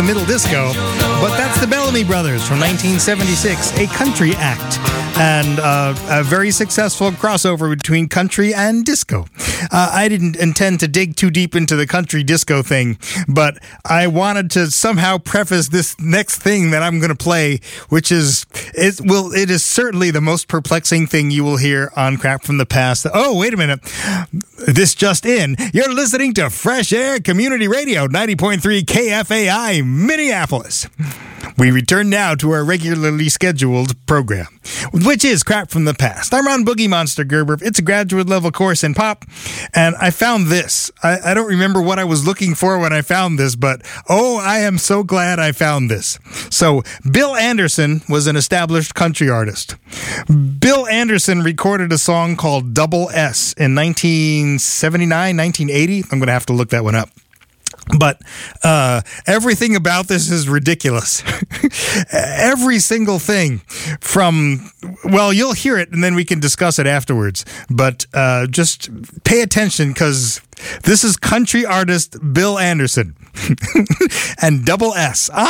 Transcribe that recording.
Middle Disco, but that's the Bellamy Brothers from 1976, a country act, and a very successful crossover between country and disco. I didn't intend to dig too deep into the country disco thing, but I wanted to somehow preface this next thing that I'm going to play, which is, it is certainly the most perplexing thing you will hear on Crap from the Past. Oh, wait a minute. This just in. You're listening to Fresh Air Community Radio, 90.3 KFAI, Minneapolis. We return now to our regularly scheduled program, which is Crap from the Past. I'm Ron Boogie Monster Gerber. It's a graduate level course in pop, and I found this. I don't remember what I was looking for when I found this, but oh, I am so glad I found this. So, Bill Anderson was an established country artist. Bill Anderson recorded a song called Double S in 1979, 1980. I'm going to have to look that one up. But everything about this is ridiculous. Every single thing from, well, you'll hear it and then we can discuss it afterwards. But just pay attention because this is country artist Bill Anderson and Double S.